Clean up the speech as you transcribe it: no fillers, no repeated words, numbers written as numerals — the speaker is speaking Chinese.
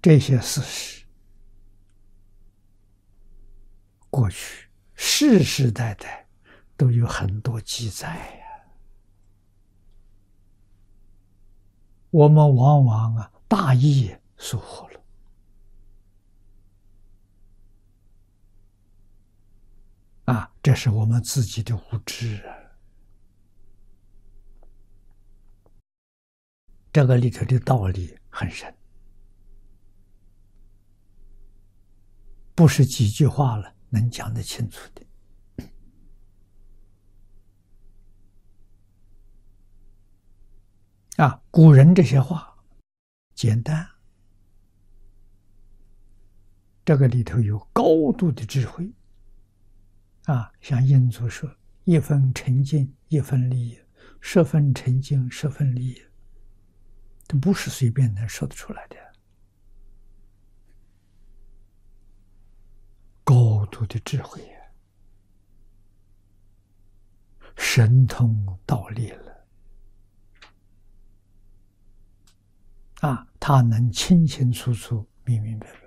这些事实，过去世世代代都有很多记载呀。我们往往大意疏忽了这是我们自己的无知啊。这个里头的道理很深，不是几句话了能讲得清楚的。古人这些话简单，这个里头有高度的智慧像印祖说：“一分诚敬，一分利；十分诚敬，十分利。”这不是随便能说得出来的，高度的智慧神通道力了他能清清楚楚、明明白白。